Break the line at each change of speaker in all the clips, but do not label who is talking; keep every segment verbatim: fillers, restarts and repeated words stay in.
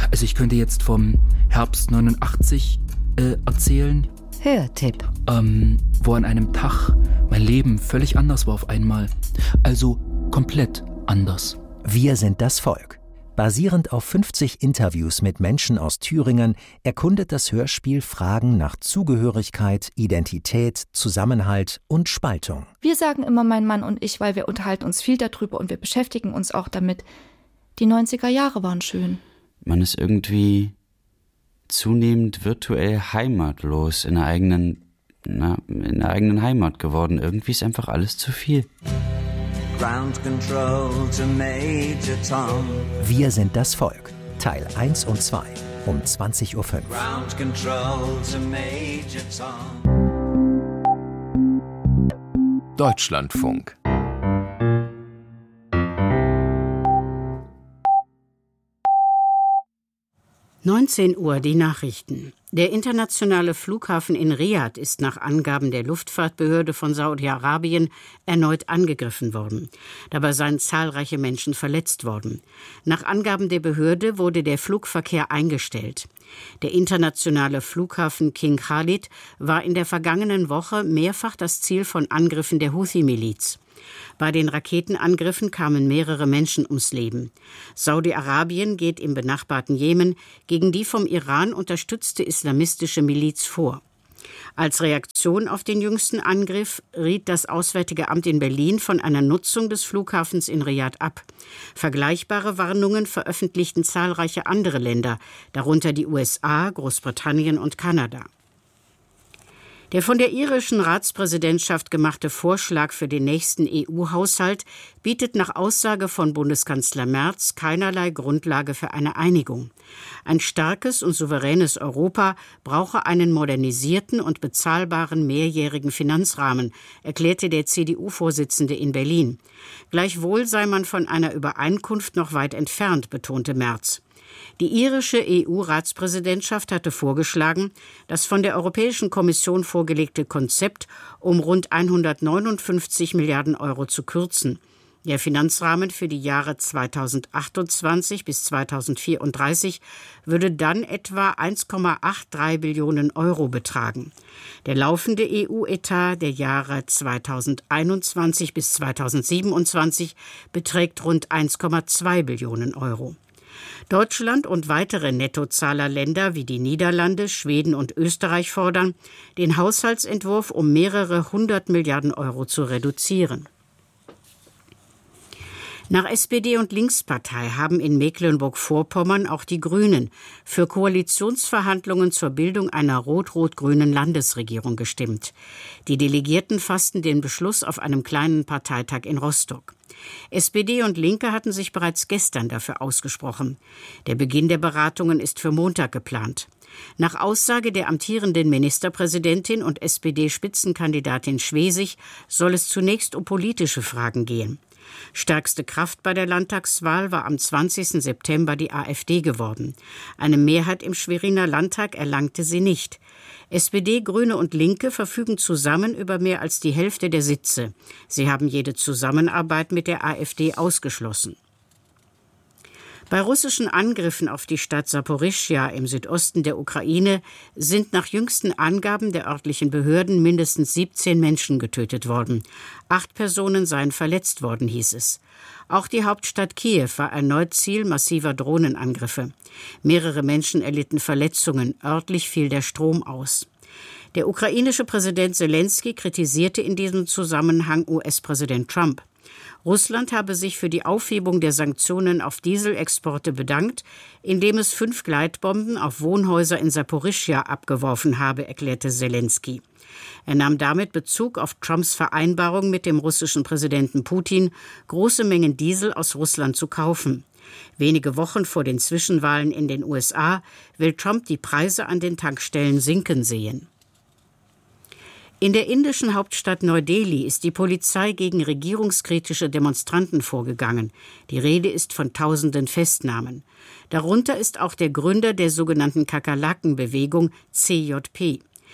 Also ich könnte jetzt vom Herbst neunundachtzig äh, erzählen.
Hörtipp.
Ähm, wo an einem Tag mein Leben völlig anders war auf einmal. Also komplett anders.
Wir sind das Volk. Basierend auf fünfzig Interviews mit Menschen aus Thüringen erkundet das Hörspiel Fragen nach Zugehörigkeit, Identität, Zusammenhalt und Spaltung.
Wir sagen immer mein Mann und ich, weil wir unterhalten uns viel darüber und wir beschäftigen uns auch damit. Die neunziger Jahre waren schön.
Man ist irgendwie zunehmend virtuell heimatlos in der eigenen, na, in der eigenen Heimat geworden. Irgendwie ist einfach alles zu viel.
Ground Control to Major Tom.
Wir sind das Volk. Teil eins und zwei um zwanzig Uhr fünf.
Ground Control to Major Tom.
Deutschlandfunk.
neunzehn Uhr, die Nachrichten. Der internationale Flughafen in Riad ist nach Angaben der Luftfahrtbehörde von Saudi-Arabien erneut angegriffen worden. Dabei seien zahlreiche Menschen verletzt worden. Nach Angaben der Behörde wurde der Flugverkehr eingestellt. Der internationale Flughafen King Khalid war in der vergangenen Woche mehrfach das Ziel von Angriffen der Houthi-Miliz. Bei den Raketenangriffen kamen mehrere Menschen ums Leben. Saudi-Arabien geht im benachbarten Jemen gegen die vom Iran unterstützte islamistische Miliz vor. Als Reaktion auf den jüngsten Angriff riet das Auswärtige Amt in Berlin von einer Nutzung des Flughafens in Riad ab. Vergleichbare Warnungen veröffentlichten zahlreiche andere Länder, darunter die U S A, Großbritannien und Kanada. Der von der irischen Ratspräsidentschaft gemachte Vorschlag für den nächsten E U-Haushalt bietet nach Aussage von Bundeskanzler Merz keinerlei Grundlage für eine Einigung. Ein starkes und souveränes Europa brauche einen modernisierten und bezahlbaren mehrjährigen Finanzrahmen, erklärte der C D U-Vorsitzende in Berlin. Gleichwohl sei man von einer Übereinkunft noch weit entfernt, betonte Merz. Die irische E U-Ratspräsidentschaft hatte vorgeschlagen, das von der Europäischen Kommission vorgelegte Konzept um rund hundertneunundfünfzig Milliarden Euro zu kürzen. Der Finanzrahmen für die Jahre zweitausendachtundzwanzig bis zweitausendvierunddreißig würde dann etwa eins Komma dreiundachtzig Billionen Euro betragen. Der laufende E U-Etat der Jahre zweitausendeinundzwanzig bis zweitausendsiebenundzwanzig beträgt rund eins Komma zwei Billionen Euro. Deutschland und weitere Nettozahlerländer wie die Niederlande, Schweden und Österreich fordern, den Haushaltsentwurf um mehrere hundert Milliarden Euro zu reduzieren. Nach S P D und Linkspartei haben in Mecklenburg-Vorpommern auch die Grünen für Koalitionsverhandlungen zur Bildung einer rot-rot-grünen Landesregierung gestimmt. Die Delegierten fassten den Beschluss auf einem kleinen Parteitag in Rostock. S P D und Linke hatten sich bereits gestern dafür ausgesprochen. Der Beginn der Beratungen ist für Montag geplant. Nach Aussage der amtierenden Ministerpräsidentin und S P D-Spitzenkandidatin Schwesig soll es zunächst um politische Fragen gehen. Stärkste Kraft bei der Landtagswahl war am zwanzigsten September die AfD geworden. Eine Mehrheit im Schweriner Landtag erlangte sie nicht. S P D, Grüne und Linke verfügen zusammen über mehr als die Hälfte der Sitze. Sie haben jede Zusammenarbeit mit der AfD ausgeschlossen. Bei russischen Angriffen auf die Stadt Saporischschja im Südosten der Ukraine sind nach jüngsten Angaben der örtlichen Behörden mindestens siebzehn Menschen getötet worden. Acht Personen seien verletzt worden, hieß es. Auch die Hauptstadt Kiew war erneut Ziel massiver Drohnenangriffe. Mehrere Menschen erlitten Verletzungen, örtlich fiel der Strom aus. Der ukrainische Präsident Selenskyj kritisierte in diesem Zusammenhang U S-Präsident Trump. Russland habe sich für die Aufhebung der Sanktionen auf Dieselexporte bedankt, indem es fünf Gleitbomben auf Wohnhäuser in Saporischschja abgeworfen habe, erklärte Selenskyj. Er nahm damit Bezug auf Trumps Vereinbarung mit dem russischen Präsidenten Putin, große Mengen Diesel aus Russland zu kaufen. Wenige Wochen vor den Zwischenwahlen in den U S A will Trump die Preise an den Tankstellen sinken sehen. In der indischen Hauptstadt Neu-Delhi ist die Polizei gegen regierungskritische Demonstranten vorgegangen. Die Rede ist von tausenden Festnahmen. Darunter ist auch der Gründer der sogenannten Kakerlaken-Bewegung C J P.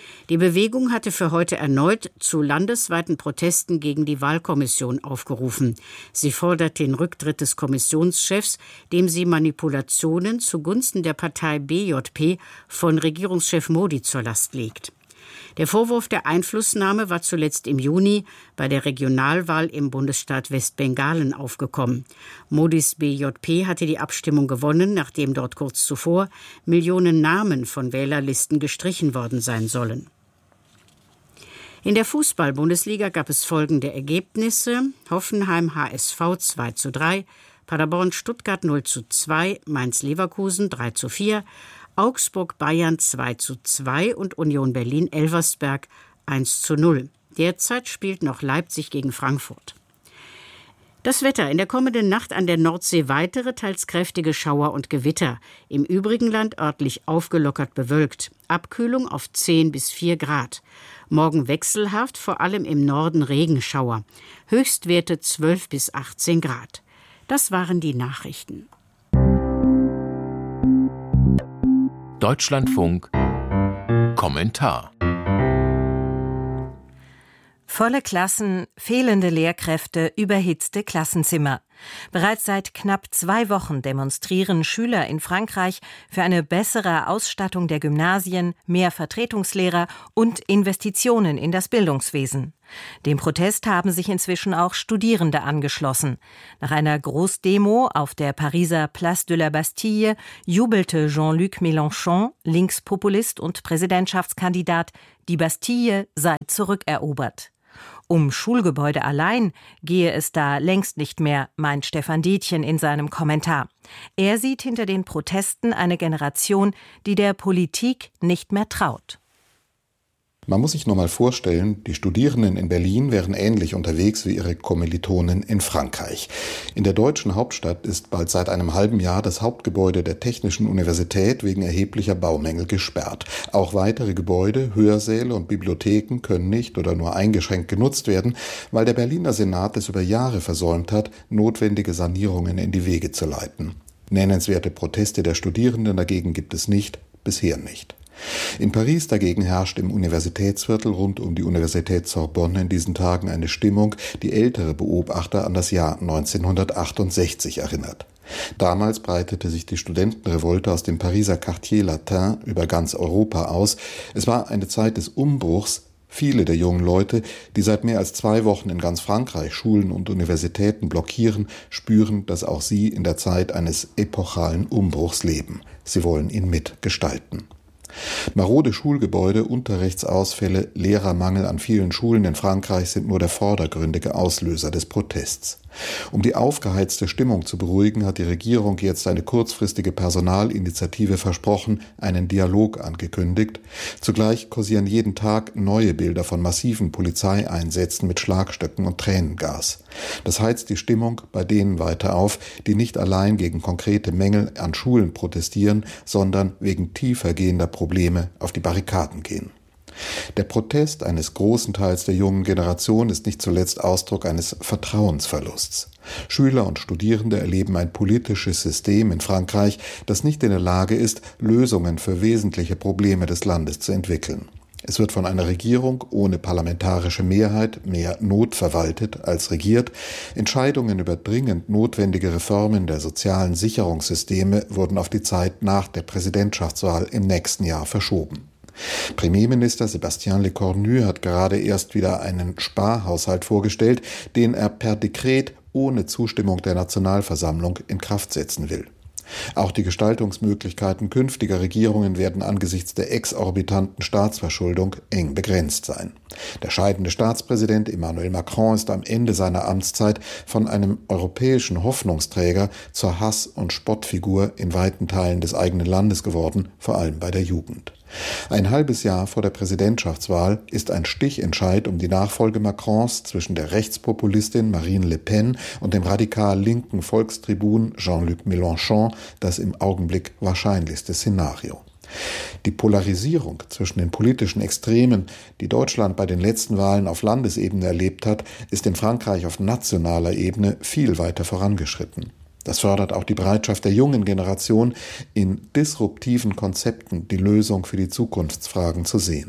Die Bewegung hatte für heute erneut zu landesweiten Protesten gegen die Wahlkommission aufgerufen. Sie fordert den Rücktritt des Kommissionschefs, dem sie Manipulationen zugunsten der Partei B J P von Regierungschef Modi zur Last legt. Der Vorwurf der Einflussnahme war zuletzt im Juni bei der Regionalwahl im Bundesstaat Westbengalen aufgekommen. Modis B J P hatte die Abstimmung gewonnen, nachdem dort kurz zuvor Millionen Namen von Wählerlisten gestrichen worden sein sollen. In der Fußball-Bundesliga gab es folgende Ergebnisse: Hoffenheim H S V zwei zu drei, Paderborn Stuttgart null zu zwei, Mainz Leverkusen drei zu vier, Augsburg Bayern zwei zu zwei und Union Berlin Elversberg eins zu null. Derzeit spielt noch Leipzig gegen Frankfurt. Das Wetter: In der kommenden Nacht an der Nordsee weitere, teils kräftige Schauer und Gewitter. Im übrigen Land örtlich aufgelockert bewölkt. Abkühlung auf zehn bis vier Grad. Morgen wechselhaft, vor allem im Norden Regenschauer. Höchstwerte zwölf bis achtzehn Grad. Das waren die Nachrichten.
Deutschlandfunk Kommentar.
Volle Klassen, fehlende Lehrkräfte, überhitzte Klassenzimmer. Bereits seit knapp zwei Wochen demonstrieren Schüler in Frankreich für eine bessere Ausstattung der Gymnasien, mehr Vertretungslehrer und Investitionen in das Bildungswesen. Dem Protest haben sich inzwischen auch Studierende angeschlossen. Nach einer Großdemo auf der Pariser Place de la Bastille jubelte Jean-Luc Mélenchon, Linkspopulist und Präsidentschaftskandidat, die Bastille sei zurückerobert. Um Schulgebäude allein gehe es da längst nicht mehr, meint Stefan Detjen in seinem Kommentar. Er sieht hinter den Protesten eine Generation, die der Politik nicht mehr traut.
Man muss sich nur mal vorstellen, die Studierenden in Berlin wären ähnlich unterwegs wie ihre Kommilitonen in Frankreich. In der deutschen Hauptstadt ist bald seit einem halben Jahr das Hauptgebäude der Technischen Universität wegen erheblicher Baumängel gesperrt. Auch weitere Gebäude, Hörsäle und Bibliotheken können nicht oder nur eingeschränkt genutzt werden, weil der Berliner Senat es über Jahre versäumt hat, notwendige Sanierungen in die Wege zu leiten. Nennenswerte Proteste der Studierenden dagegen gibt es nicht, bisher nicht. In Paris dagegen herrscht im Universitätsviertel rund um die Universität Sorbonne in diesen Tagen eine Stimmung, die ältere Beobachter an das Jahr neunzehnhundertachtundsechzig erinnert. Damals breitete sich die Studentenrevolte aus dem Pariser Quartier Latin über ganz Europa aus. Es war eine Zeit des Umbruchs. Viele der jungen Leute, die seit mehr als zwei Wochen in ganz Frankreich Schulen und Universitäten blockieren, spüren, dass auch sie in der Zeit eines epochalen Umbruchs leben. Sie wollen ihn mitgestalten. Marode Schulgebäude, Unterrichtsausfälle, Lehrermangel an vielen Schulen in Frankreich sind nur der vordergründige Auslöser des Protests. Um die aufgeheizte Stimmung zu beruhigen, hat die Regierung jetzt eine kurzfristige Personalinitiative versprochen, einen Dialog angekündigt. Zugleich kursieren jeden Tag neue Bilder von massiven Polizeieinsätzen mit Schlagstöcken und Tränengas. Das heizt die Stimmung bei denen weiter auf, die nicht allein gegen konkrete Mängel an Schulen protestieren, sondern wegen tiefergehender Probleme auf die Barrikaden gehen. Der Protest eines großen Teils der jungen Generation ist nicht zuletzt Ausdruck eines Vertrauensverlusts. Schüler und Studierende erleben ein politisches System in Frankreich, das nicht in der Lage ist, Lösungen für wesentliche Probleme des Landes zu entwickeln. Es wird von einer Regierung ohne parlamentarische Mehrheit mehr notverwaltet als regiert. Entscheidungen über dringend notwendige Reformen der sozialen Sicherungssysteme wurden auf die Zeit nach der Präsidentschaftswahl im nächsten Jahr verschoben. Premierminister Sébastien Lecornu hat gerade erst wieder einen Sparhaushalt vorgestellt, den er per Dekret ohne Zustimmung der Nationalversammlung in Kraft setzen will. Auch die Gestaltungsmöglichkeiten künftiger Regierungen werden angesichts der exorbitanten Staatsverschuldung eng begrenzt sein. Der scheidende Staatspräsident Emmanuel Macron ist am Ende seiner Amtszeit von einem europäischen Hoffnungsträger zur Hass- und Spottfigur in weiten Teilen des eigenen Landes geworden, vor allem bei der Jugend. Ein halbes Jahr vor der Präsidentschaftswahl ist ein Stichentscheid um die Nachfolge Macrons zwischen der Rechtspopulistin Marine Le Pen und dem radikal linken Volkstribun Jean-Luc Mélenchon das im Augenblick wahrscheinlichste Szenario. Die Polarisierung zwischen den politischen Extremen, die Deutschland bei den letzten Wahlen auf Landesebene erlebt hat, ist in Frankreich auf nationaler Ebene viel weiter vorangeschritten. Das fördert auch die Bereitschaft der jungen Generation, in disruptiven Konzepten die Lösung für die Zukunftsfragen zu sehen.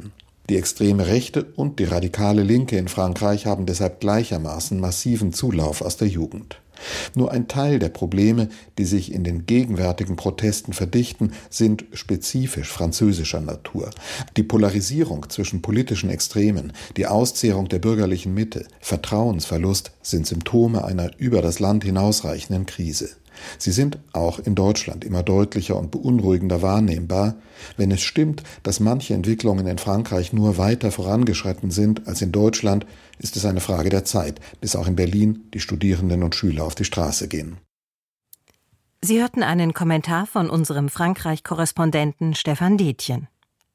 Die extreme Rechte und die radikale Linke in Frankreich haben deshalb gleichermaßen massiven Zulauf aus der Jugend. Nur ein Teil der Probleme, die sich in den gegenwärtigen Protesten verdichten, sind spezifisch französischer Natur. Die Polarisierung zwischen politischen Extremen, die Auszehrung der bürgerlichen Mitte, Vertrauensverlust sind Symptome einer über das Land hinausreichenden Krise. Sie sind auch in Deutschland immer deutlicher und beunruhigender wahrnehmbar, wenn es stimmt, dass manche Entwicklungen in Frankreich nur weiter vorangeschritten sind als in Deutschland, ist es eine Frage der Zeit, bis auch in Berlin die Studierenden und Schüler auf die Straße gehen.
Sie hörten einen Kommentar von unserem Frankreich-Korrespondenten Stefan Detjen.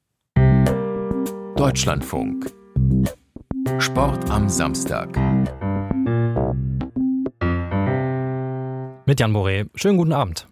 Deutschlandfunk. Sport am Samstag.
Mit Jan Boré. Schönen guten Abend.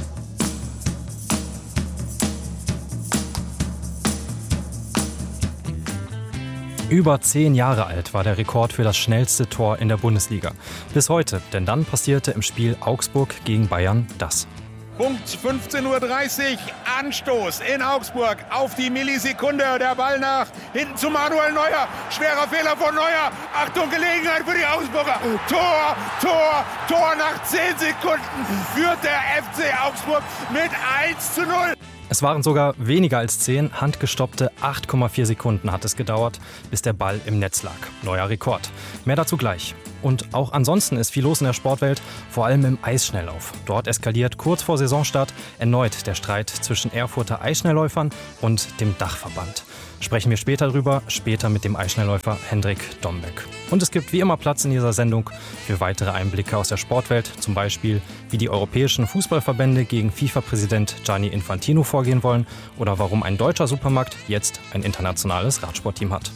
Über zehn Jahre alt war der Rekord für das schnellste Tor in der Bundesliga. Bis heute, denn dann passierte im Spiel Augsburg gegen Bayern das.
Punkt fünfzehn Uhr dreißig, Anstoß in Augsburg auf die Millisekunde. Der Ball nach hinten zu Manuel Neuer. Schwerer Fehler von Neuer. Achtung, Gelegenheit für die Augsburger. Tor, Tor, Tor nach zehn Sekunden führt der F C Augsburg mit eins zu null.
Es waren sogar weniger als zehn, handgestoppte acht Komma vier Sekunden hat es gedauert, bis der Ball im Netz lag. Neuer Rekord. Mehr dazu gleich. Und auch ansonsten ist viel los in der Sportwelt, vor allem im Eisschnelllauf. Dort eskaliert kurz vor Saisonstart erneut der Streit zwischen Erfurter Eisschnellläufern und dem Dachverband. Sprechen wir später drüber, später mit dem Eisschnellläufer Hendrik Dombeck. Und es gibt wie immer Platz in dieser Sendung für weitere Einblicke aus der Sportwelt, zum Beispiel wie die europäischen Fußballverbände gegen FIFA-Präsident Gianni Infantino vorgehen wollen oder warum ein deutscher Supermarkt jetzt ein internationales Radsportteam hat.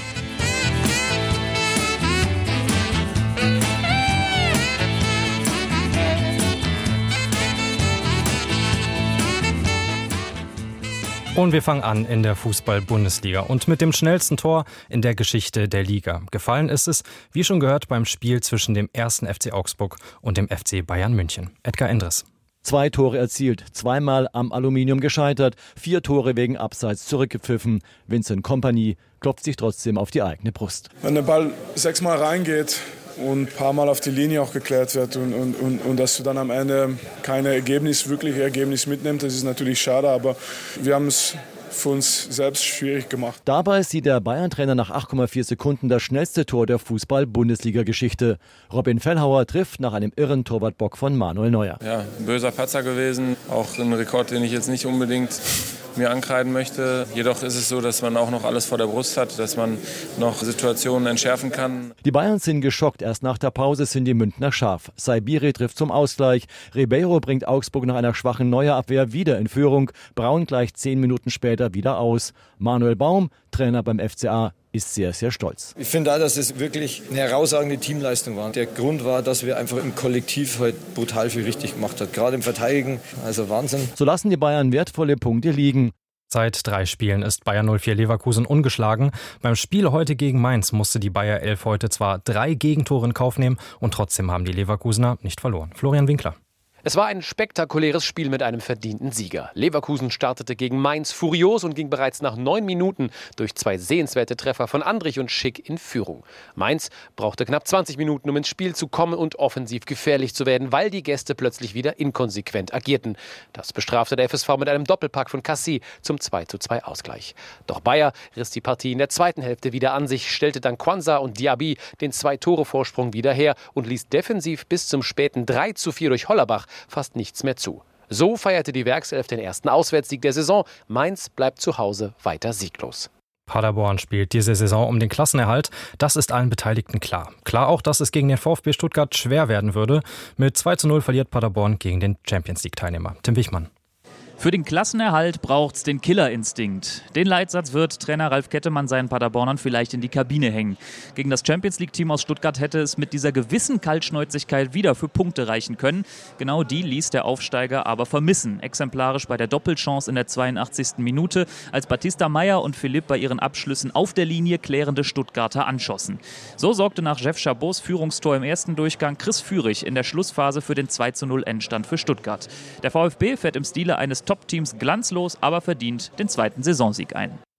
Und wir fangen an in der Fußball-Bundesliga und mit dem schnellsten Tor in der Geschichte der Liga. Gefallen ist es, wie schon gehört, beim Spiel zwischen dem ersten F C Augsburg und dem F C Bayern München. Edgar Endres.
Zwei Tore erzielt, zweimal am Aluminium gescheitert, vier Tore wegen Abseits zurückgepfiffen. Vincent Kompany klopft sich trotzdem auf die eigene Brust.
Wenn der Ball sechsmal reingeht und ein paar Mal auf die Linie auch geklärt wird und, und, und, und dass du dann am Ende kein Ergebnis, wirkliche Ergebnis mitnimmst, das ist natürlich schade, aber wir haben es für uns selbst schwierig gemacht.
Dabei sieht der Bayern-Trainer nach acht Komma vier Sekunden das schnellste Tor der Fußball-Bundesliga-Geschichte. Robin Fellhauer trifft nach einem irren Torwartbock von Manuel Neuer.
Ja, ein böser Patzer gewesen, auch ein Rekord, den ich jetzt nicht unbedingt mir ankreiden möchte. Jedoch ist es so, dass man auch noch alles vor der Brust hat, dass man noch Situationen entschärfen kann.
Die Bayern sind geschockt. Erst nach der Pause sind die Münchner scharf. Saibiri trifft zum Ausgleich. Ribeiro bringt Augsburg nach einer schwachen Neuerabwehr wieder in Führung. Braun gleicht zehn Minuten später wieder aus. Manuel Baum, Trainer beim F C A, ist sehr, sehr stolz.
Ich finde auch, dass es wirklich eine herausragende Teamleistung war. Der Grund war, dass wir einfach im Kollektiv heute brutal viel richtig gemacht haben. Gerade im Verteidigen, also Wahnsinn.
So lassen die Bayern wertvolle Punkte liegen.
Seit drei Spielen ist Bayer null vier Leverkusen ungeschlagen. Beim Spiel heute gegen Mainz musste die Bayer elf heute zwar drei Gegentore in Kauf nehmen und trotzdem haben die Leverkusener nicht verloren. Florian Winkler.
Es war ein spektakuläres Spiel mit einem verdienten Sieger. Leverkusen startete gegen Mainz furios und ging bereits nach neun Minuten durch zwei sehenswerte Treffer von Andrich und Schick in Führung. Mainz brauchte knapp zwanzig Minuten, um ins Spiel zu kommen und offensiv gefährlich zu werden, weil die Gäste plötzlich wieder inkonsequent agierten. Das bestrafte der F S V mit einem Doppelpack von Cassie zum zwei zu zwei Ausgleich. Doch Bayer riss die Partie in der zweiten Hälfte wieder an sich, stellte dann Kwanza und Diaby den Zwei-Tore-Vorsprung wieder her und ließ defensiv bis zum späten drei zu vier durch Hollerbach fast nichts mehr zu. So feierte die Werkself den ersten Auswärtssieg der Saison. Mainz bleibt zu Hause weiter sieglos.
Paderborn spielt diese Saison um den Klassenerhalt. Das ist allen Beteiligten klar. Klar auch, dass es gegen den VfB Stuttgart schwer werden würde. Mit zwei zu null verliert Paderborn gegen den Champions-League-Teilnehmer. Tim Wichmann.
Für den Klassenerhalt braucht's den Killerinstinkt. Den Leitsatz wird Trainer Ralf Kettemann seinen Paderbornern vielleicht in die Kabine hängen. Gegen das Champions-League-Team aus Stuttgart hätte es mit dieser gewissen Kaltschnäuzigkeit wieder für Punkte reichen können. Genau die ließ der Aufsteiger aber vermissen. Exemplarisch bei der Doppelchance in der zweiundachtzigsten Minute, als Batista Meyer und Philipp bei ihren Abschlüssen auf der Linie klärende Stuttgarter anschossen. So sorgte nach Jeff Chabots Führungstor im ersten Durchgang Chris Führig in der Schlussphase für den zwei zu null Endstand für Stuttgart. Der VfB fährt im Stile eines Top-Teams glanzlos, aber verdient den zweiten Saisonsieg ein.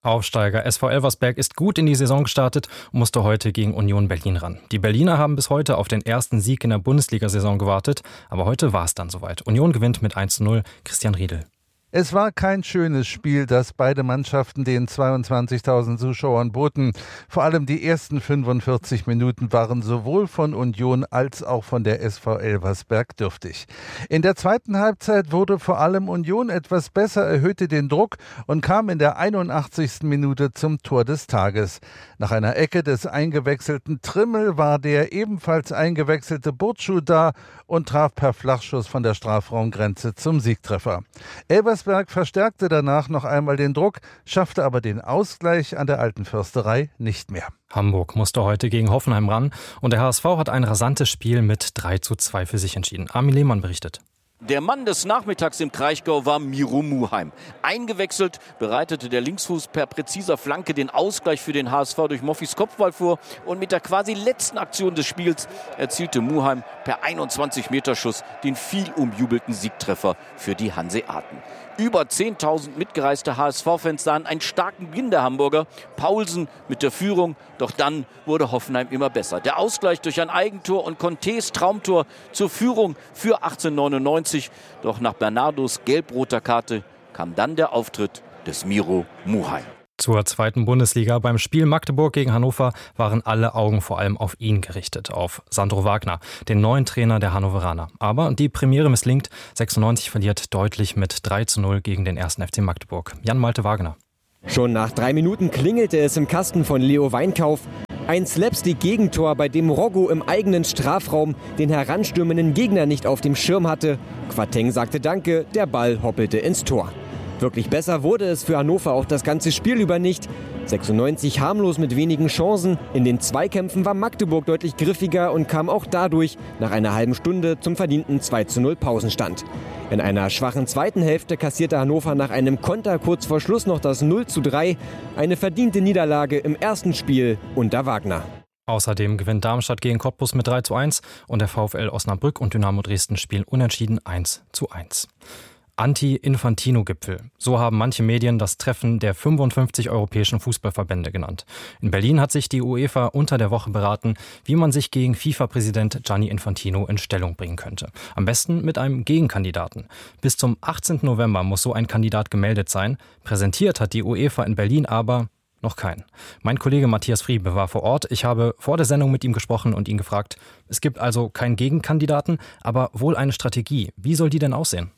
Aufsteiger S V Elversberg ist gut in die Saison gestartet und musste heute gegen Union Berlin ran. Die Berliner haben bis heute auf den ersten Sieg in der Bundesliga-Saison gewartet, aber heute war es dann soweit. Union gewinnt mit eins zu null. Christian Riedel.
Es war kein schönes Spiel, das beide Mannschaften den zweiundzwanzigtausend Zuschauern boten. Vor allem die ersten fünfundvierzig Minuten waren sowohl von Union als auch von der S V Elversberg dürftig. In der zweiten Halbzeit wurde vor allem Union etwas besser, erhöhte den Druck und kam in der einundachtzigsten Minute zum Tor des Tages. Nach einer Ecke des eingewechselten Trimmel war der ebenfalls eingewechselte Burcu da und traf per Flachschuss von der Strafraumgrenze zum Siegtreffer. Elversberg verstärkte danach noch einmal den Druck, schaffte aber den Ausgleich an der Alten Försterei nicht mehr.
Hamburg musste heute gegen Hoffenheim ran und der H S V hat ein rasantes Spiel mit drei zu zwei für sich entschieden. Armin Lehmann berichtet.
Der Mann des Nachmittags im Kraichgau war Miro Muheim. Eingewechselt bereitete der Linksfuß per präziser Flanke den Ausgleich für den H S V durch Moffis Kopfball vor. Und mit der quasi letzten Aktion des Spiels erzielte Muheim per einundzwanzig Meter Schuss den viel umjubelten Siegtreffer für die Hanseaten. Über zehntausend mitgereiste H S V-Fans sahen einen starken Beginn der Hamburger. Paulsen mit der Führung, doch dann wurde Hoffenheim immer besser. Der Ausgleich durch ein Eigentor und Contés Traumtor zur Führung für achtzehnhundertneunundneunzig. Doch nach Bernardos gelb-roter Karte kam dann der Auftritt des Miro Muheim.
Zur zweiten Bundesliga. Beim Spiel Magdeburg gegen Hannover waren alle Augen vor allem auf ihn gerichtet, auf Sandro Wagner, den neuen Trainer der Hannoveraner. Aber die Premiere misslingt. sechsundneunzig verliert deutlich mit drei zu null gegen den ersten F C Magdeburg. Jan-Malte Wagner.
Schon nach drei Minuten klingelte es im Kasten von Leo Weinkauf. Ein Slapstick-Gegentor, bei dem Roggo im eigenen Strafraum den heranstürmenden Gegner nicht auf dem Schirm hatte. Quateng sagte Danke, der Ball hoppelte ins Tor. Wirklich besser wurde es für Hannover auch das ganze Spiel über nicht. sechsundneunzig harmlos mit wenigen Chancen. In den Zweikämpfen war Magdeburg deutlich griffiger und kam auch dadurch nach einer halben Stunde zum verdienten zwei zu null Pausenstand. In einer schwachen zweiten Hälfte kassierte Hannover nach einem Konter kurz vor Schluss noch das null zu drei. Eine verdiente Niederlage im ersten Spiel unter Wagner.
Außerdem gewinnt Darmstadt gegen Cottbus mit drei zu eins und der VfL Osnabrück und Dynamo Dresden spielen unentschieden eins zu eins. Anti-Infantino-Gipfel. So haben manche Medien das Treffen der fünfundfünfzig europäischen Fußballverbände genannt. In Berlin hat sich die UEFA unter der Woche beraten, wie man sich gegen FIFA-Präsident Gianni Infantino in Stellung bringen könnte. Am besten mit einem Gegenkandidaten. Bis zum achtzehnten November muss so ein Kandidat gemeldet sein. Präsentiert hat die UEFA in Berlin aber noch keinen. Mein Kollege Matthias Friebe war vor Ort. Ich habe vor der Sendung mit ihm gesprochen und ihn gefragt, es gibt also keinen Gegenkandidaten, aber wohl eine Strategie. Wie soll die denn aussehen?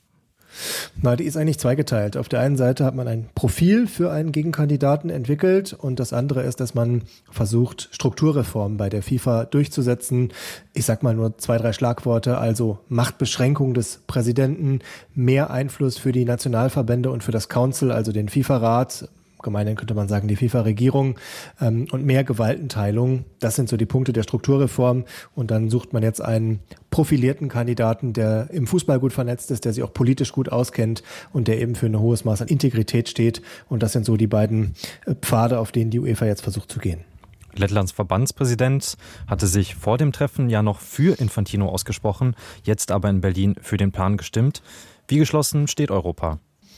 Na, die ist eigentlich zweigeteilt. Auf der einen Seite hat man ein Profil für einen Gegenkandidaten entwickelt und das andere ist, dass man versucht, Strukturreformen bei der FIFA durchzusetzen. Ich sag mal nur zwei, drei Schlagworte, also Machtbeschränkung des Präsidenten, mehr Einfluss für die Nationalverbände und für das Council, also den FIFA-Rat, gemeinhin könnte man sagen die FIFA-Regierung, ähm, und mehr Gewaltenteilung. Das sind so die Punkte der Strukturreform. Und dann sucht man jetzt einen profilierten Kandidaten, der im Fußball gut vernetzt ist, der sich auch politisch gut auskennt und der eben für ein hohes Maß an Integrität steht. Und das sind so die beiden Pfade, auf denen die UEFA jetzt versucht zu gehen.
Lettlands Verbandspräsident hatte sich vor dem Treffen ja noch für Infantino ausgesprochen, jetzt aber in Berlin für den Plan gestimmt. Wie geschlossen steht Europa?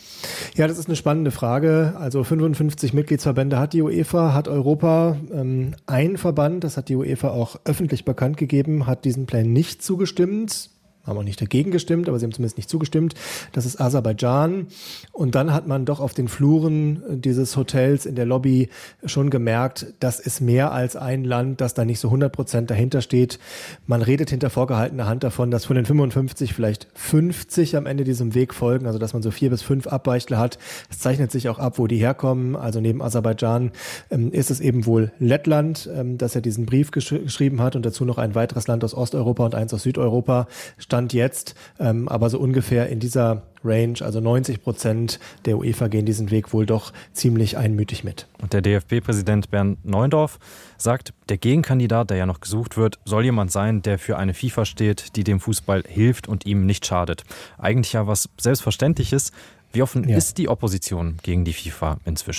Ja, das ist eine spannende Frage. Also fünfundfünfzig Mitgliedsverbände hat die UEFA, hat Europa. Ähm, ein Verband, das hat die UEFA auch öffentlich bekannt gegeben, hat diesen Plan nicht zugestimmt. Haben auch nicht dagegen gestimmt, aber sie haben zumindest nicht zugestimmt. Das ist Aserbaidschan. Und dann hat man doch auf den Fluren dieses Hotels in der Lobby schon gemerkt, das ist mehr als ein Land, das da nicht so hundert Prozent dahinter steht. Man redet hinter vorgehaltener Hand davon, dass von den fünfundfünfzig vielleicht fünfzig am Ende diesem Weg folgen, also dass man so vier bis fünf Abweichler hat. Es zeichnet sich auch ab, wo die herkommen. Also neben Aserbaidschan ähm, ist es eben wohl Lettland, ähm, das ja diesen Brief gesch- geschrieben hat und dazu noch ein weiteres Land aus Osteuropa und eins aus Südeuropa. Stand jetzt, ähm, aber so ungefähr in dieser Range, also neunzig Prozent der UEFA gehen diesen Weg wohl doch ziemlich einmütig mit.
Und der D F B-Präsident Bernd Neuendorf sagt, der Gegenkandidat, der ja noch gesucht wird, soll jemand sein, der für eine FIFA steht, die dem Fußball hilft und ihm nicht schadet. Eigentlich ja was Selbstverständliches. Wie offen ja. ist die Opposition gegen die FIFA inzwischen?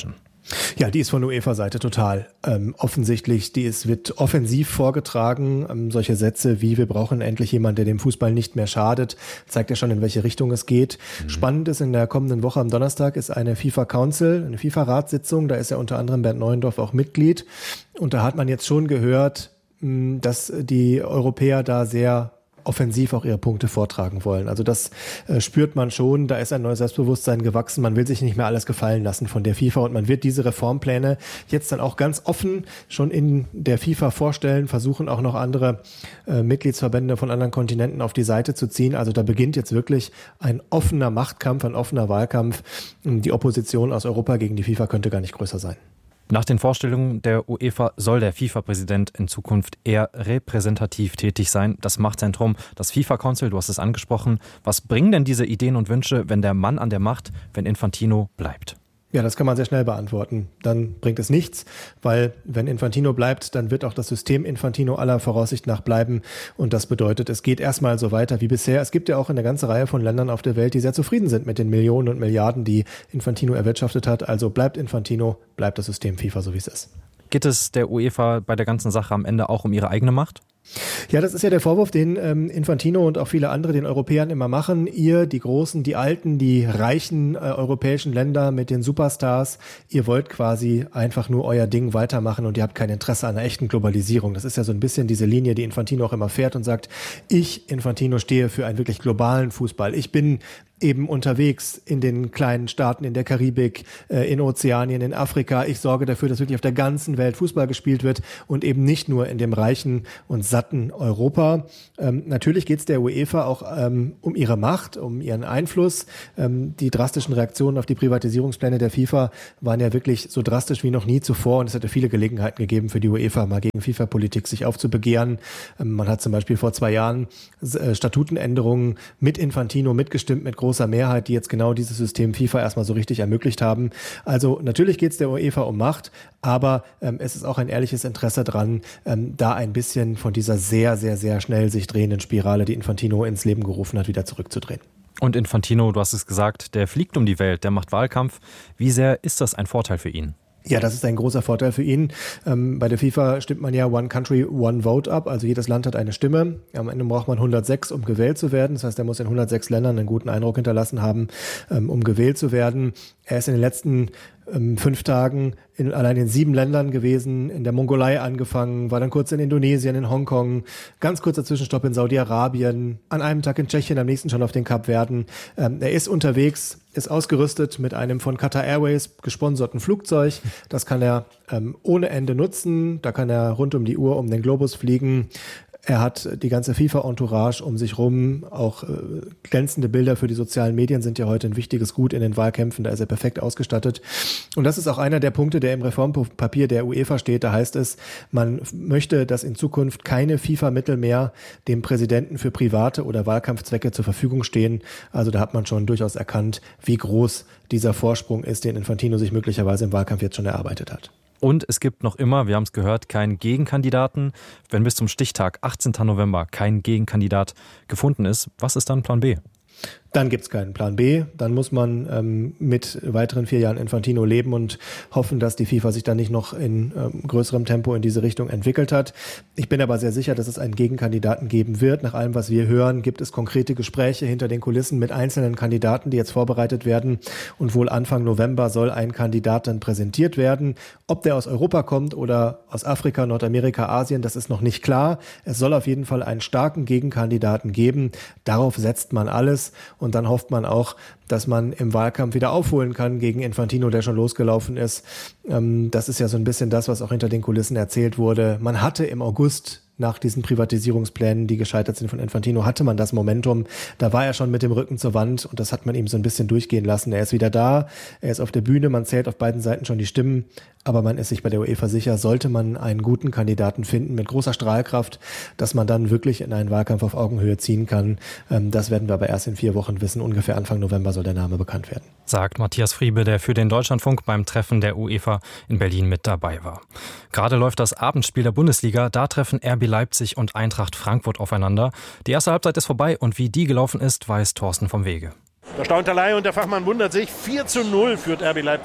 Ja, die ist von UEFA-Seite total ähm, offensichtlich. Die ist, wird offensiv vorgetragen. Ähm, solche Sätze wie, wir brauchen endlich jemanden, der dem Fußball nicht mehr schadet, zeigt ja schon, in welche Richtung es geht. Mhm. Spannend ist, in der kommenden Woche am Donnerstag ist eine FIFA Council, eine FIFA-Ratssitzung. Da ist ja unter anderem Bernd Neuendorf auch Mitglied. Und da hat man jetzt schon gehört, mh, dass die Europäer da sehr offensiv auch ihre Punkte vortragen wollen. Also das äh, spürt man schon, da ist ein neues Selbstbewusstsein gewachsen, man will sich nicht mehr alles gefallen lassen von der FIFA und man wird diese Reformpläne jetzt dann auch ganz offen schon in der FIFA vorstellen, versuchen auch noch andere äh, Mitgliedsverbände von anderen Kontinenten auf die Seite zu ziehen. Also da beginnt jetzt wirklich ein offener Machtkampf, ein offener Wahlkampf. Die Opposition aus Europa gegen die FIFA könnte gar nicht größer sein.
Nach den Vorstellungen der UEFA soll der FIFA-Präsident in Zukunft eher repräsentativ tätig sein. Das Machtzentrum, das FIFA Council, du hast es angesprochen. Was bringen denn diese Ideen und Wünsche, wenn der Mann an der Macht, wenn Infantino bleibt?
Ja, das kann man sehr schnell beantworten. Dann bringt es nichts, weil wenn Infantino bleibt, dann wird auch das System Infantino aller Voraussicht nach bleiben. Und das bedeutet, es geht erstmal so weiter wie bisher. Es gibt ja auch eine ganze Reihe von Ländern auf der Welt, die sehr zufrieden sind mit den Millionen und Milliarden, die Infantino erwirtschaftet hat. Also bleibt Infantino, bleibt das System FIFA so, wie es ist.
Geht es der UEFA bei der ganzen Sache am Ende auch um ihre eigene Macht?
Ja, das ist ja der Vorwurf, den ähm, Infantino und auch viele andere den Europäern immer machen. Ihr, die Großen, die Alten, die reichen äh, europäischen Länder mit den Superstars, ihr wollt quasi einfach nur euer Ding weitermachen und ihr habt kein Interesse an einer echten Globalisierung. Das ist ja so ein bisschen diese Linie, die Infantino auch immer fährt und sagt, ich, Infantino, stehe für einen wirklich globalen Fußball. Ich bin eben unterwegs in den kleinen Staaten in der Karibik, äh, in Ozeanien, in Afrika. Ich sorge dafür, dass wirklich auf der ganzen Welt Fußball gespielt wird und eben nicht nur in dem reichen und satten Europa. Ähm, natürlich geht es der UEFA auch ähm, um ihre Macht, um ihren Einfluss. Ähm, die drastischen Reaktionen auf die Privatisierungspläne der FIFA waren ja wirklich so drastisch wie noch nie zuvor und es hätte viele Gelegenheiten gegeben für die UEFA, mal gegen FIFA-Politik sich aufzubegehren. Ähm, man hat zum Beispiel vor zwei Jahren äh, Statutenänderungen mit Infantino mitgestimmt, mit großer Mehrheit, die jetzt genau dieses System FIFA erstmal so richtig ermöglicht haben. Also natürlich geht es der UEFA um Macht, aber ähm, es ist auch ein ehrliches Interesse dran, ähm, da ein bisschen von dieser sehr, sehr, sehr schnell sich drehenden Spirale, die Infantino ins Leben gerufen hat, wieder zurückzudrehen.
Und Infantino, du hast es gesagt, der fliegt um die Welt, der macht Wahlkampf. Wie sehr ist das ein Vorteil für ihn?
Ja, das ist ein großer Vorteil für ihn. Ähm, bei der FIFA stimmt man ja One Country, One Vote ab. Also jedes Land hat eine Stimme. Am Ende braucht man hundertsechs, um gewählt zu werden. Das heißt, er muss in hundertsechs Ländern einen guten Eindruck hinterlassen haben, ähm, um gewählt zu werden. Er ist in den letzten ähm, fünf Tagen in, allein in sieben Ländern gewesen, in der Mongolei angefangen, war dann kurz in Indonesien, in Hongkong, ganz kurzer Zwischenstopp in Saudi-Arabien, an einem Tag in Tschechien, am nächsten schon auf den Kapverden. Ähm, er ist unterwegs, ist ausgerüstet mit einem von Qatar Airways gesponserten Flugzeug. Das kann er ähm, ohne Ende nutzen. Da kann er rund um die Uhr um den Globus fliegen. Er hat die ganze FIFA-Entourage um sich rum. Auch äh, glänzende Bilder für die sozialen Medien sind ja heute ein wichtiges Gut in den Wahlkämpfen. Da ist er perfekt ausgestattet. Und das ist auch einer der Punkte, der im Reformpapier der UEFA steht. Da heißt es, man möchte, dass in Zukunft keine FIFA-Mittel mehr dem Präsidenten für private oder Wahlkampfzwecke zur Verfügung stehen. Also da hat man schon durchaus erkannt, wie groß dieser Vorsprung ist, den Infantino sich möglicherweise im Wahlkampf jetzt schon erarbeitet hat.
Und es gibt noch immer, wir haben es gehört, keinen Gegenkandidaten. Wenn bis zum Stichtag, achtzehnten November, kein Gegenkandidat gefunden ist, was ist dann Plan B?
Dann gibt es keinen Plan B. Dann muss man ähm, mit weiteren vier Jahren Infantino leben und hoffen, dass die FIFA sich dann nicht noch in ähm, größerem Tempo in diese Richtung entwickelt hat. Ich bin aber sehr sicher, dass es einen Gegenkandidaten geben wird. Nach allem, was wir hören, gibt es konkrete Gespräche hinter den Kulissen mit einzelnen Kandidaten, die jetzt vorbereitet werden. Und wohl Anfang November soll ein Kandidat dann präsentiert werden. Ob der aus Europa kommt oder aus Afrika, Nordamerika, Asien, das ist noch nicht klar. Es soll auf jeden Fall einen starken Gegenkandidaten geben. Darauf setzt man alles. Und dann hofft man auch, dass man im Wahlkampf wieder aufholen kann gegen Infantino, der schon losgelaufen ist. Das ist ja so ein bisschen das, was auch hinter den Kulissen erzählt wurde. Man hatte im August nach diesen Privatisierungsplänen, die gescheitert sind von Infantino, hatte man das Momentum. Da war er schon mit dem Rücken zur Wand und das hat man ihm so ein bisschen durchgehen lassen. Er ist wieder da, er ist auf der Bühne, man zählt auf beiden Seiten schon die Stimmen, aber man ist sich bei der UEFA sicher, sollte man einen guten Kandidaten finden mit großer Strahlkraft, dass man dann wirklich in einen Wahlkampf auf Augenhöhe ziehen kann. Das werden wir aber erst in vier Wochen wissen. Ungefähr Anfang November soll der Name bekannt werden.
Sagt Matthias Friebe, der für den Deutschlandfunk beim Treffen der UEFA in Berlin mit dabei war. Gerade läuft das Abendspiel der Bundesliga. Da treffen R B Leipzig und Eintracht Frankfurt aufeinander. Die erste Halbzeit ist vorbei und wie die gelaufen ist, weiß Thorsten vom Wege.
Der Staunterlei und der Fachmann wundert sich. vier zu null führt R B Leipzig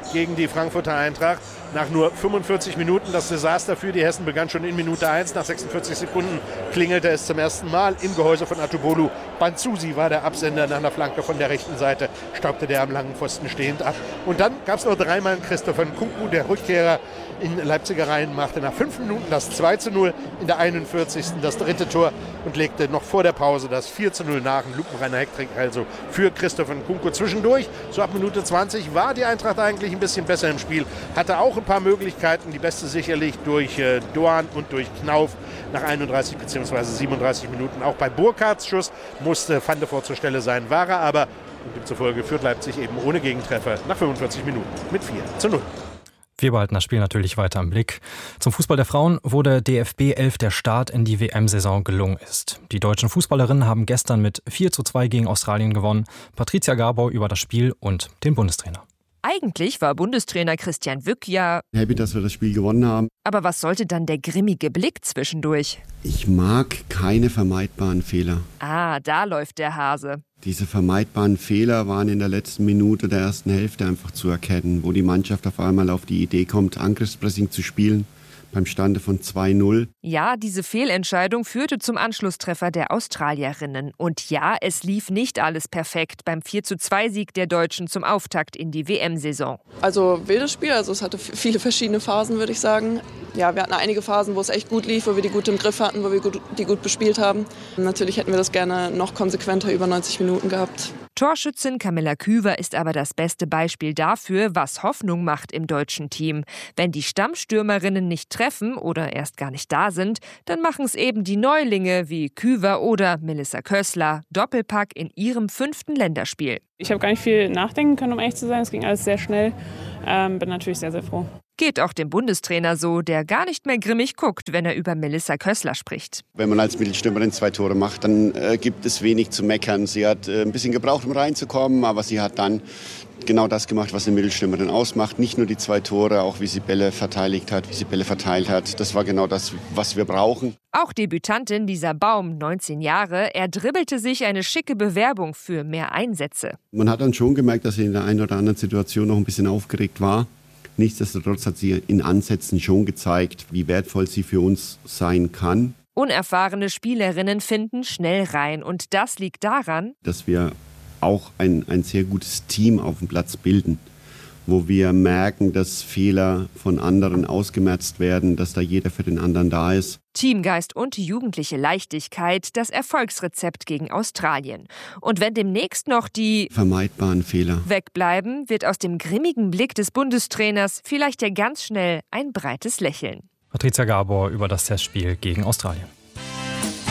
gegen die Frankfurter Eintracht. Nach nur fünfundvierzig Minuten das Desaster für die Hessen begann schon in Minute eins. Nach sechsundvierzig Sekunden klingelte es zum ersten Mal im Gehäuse von Atubolu. Banzusi war der Absender nach einer Flanke von der rechten Seite, staubte der am langen Pfosten stehend ab. Und dann gab es noch dreimal Christopher Nkunku, der Rückkehrer in Leipziger Reihen, machte nach fünf Minuten das zwei zu null, in der einundvierzigsten das dritte Tor und legte noch vor der Pause das vier zu null nach. Ein lupenreiner Hattrick also für Christopher Nkunku. Zwischendurch, so ab Minute zwanzig, war die Eintracht eigentlich ein bisschen besser im Spiel, hatte auch ein paar Möglichkeiten, die beste sicherlich durch äh, Doan und durch Knauf nach einunddreißig bzw. siebenunddreißig Minuten. Auch bei Burkhardts Schuss musste Van de Voort zur Stelle sein, war er aber. Und demzufolge führt Leipzig eben ohne Gegentreffer nach fünfundvierzig Minuten mit vier zu null.
Wir behalten das Spiel natürlich weiter im Blick. Zum Fußball der Frauen, wo der D F B elf der Start in die W M-Saison gelungen ist. Die deutschen Fußballerinnen haben gestern mit vier zu zwei gegen Australien gewonnen. Patricia Garbau über das Spiel und den Bundestrainer.
Eigentlich war Bundestrainer Christian Wück ja
happy, dass wir das Spiel gewonnen haben.
Aber was sollte dann der grimmige Blick zwischendurch?
Ich mag keine vermeidbaren Fehler.
Ah, da läuft der Hase.
Diese vermeidbaren Fehler waren in der letzten Minute der ersten Hälfte einfach zu erkennen, wo die Mannschaft auf einmal auf die Idee kommt, Angriffspressing zu spielen. Beim Stande von zwei null.
Ja, diese Fehlentscheidung führte zum Anschlusstreffer der Australierinnen. Und ja, es lief nicht alles perfekt beim vier zu zwei Sieg der Deutschen zum Auftakt in die W M-Saison.
Also wildes Spiel, also es hatte viele verschiedene Phasen, würde ich sagen. Ja, wir hatten einige Phasen, wo es echt gut lief, wo wir die gut im Griff hatten, wo wir die gut bespielt haben. Natürlich hätten wir das gerne noch konsequenter über neunzig Minuten gehabt.
Torschützin Camilla Küver ist aber das beste Beispiel dafür, was Hoffnung macht im deutschen Team. Wenn die Stammstürmerinnen nicht treffen oder erst gar nicht da sind, dann machen es eben die Neulinge wie Küver oder Melissa Kössler. Doppelpack in ihrem fünften Länderspiel.
Ich habe gar nicht viel nachdenken können, um ehrlich zu sein. Es ging alles sehr schnell. Ähm, bin natürlich sehr, sehr froh.
Geht auch dem Bundestrainer so, der gar nicht mehr grimmig guckt, wenn er über Melissa Kössler spricht.
Wenn man als Mittelstürmerin zwei Tore macht, dann äh, gibt es wenig zu meckern. Sie hat äh, ein bisschen gebraucht, um reinzukommen, aber sie hat dann genau das gemacht, was eine Mittelstürmerin ausmacht. Nicht nur die zwei Tore, auch wie sie Bälle verteidigt hat, wie sie Bälle verteilt hat. Das war genau das, was wir brauchen.
Auch Debütantin Lisa Baum, neunzehn Jahre, er dribbelte sich eine schicke Bewerbung für mehr Einsätze.
Man hat dann schon gemerkt, dass sie in der einen oder anderen Situation noch ein bisschen aufgeregt war. Nichtsdestotrotz hat sie in Ansätzen schon gezeigt, wie wertvoll sie für uns sein kann.
Unerfahrene Spielerinnen finden schnell rein und das liegt daran,
dass wir auch ein, ein sehr gutes Team auf dem Platz bilden, wo wir merken, dass Fehler von anderen ausgemerzt werden, dass da jeder für den anderen da ist.
Teamgeist und jugendliche Leichtigkeit, das Erfolgsrezept gegen Australien. Und wenn demnächst noch die
vermeidbaren Fehler
wegbleiben, wird aus dem grimmigen Blick des Bundestrainers vielleicht ja ganz schnell ein breites Lächeln.
Patricia Garbau über das Testspiel gegen Australien.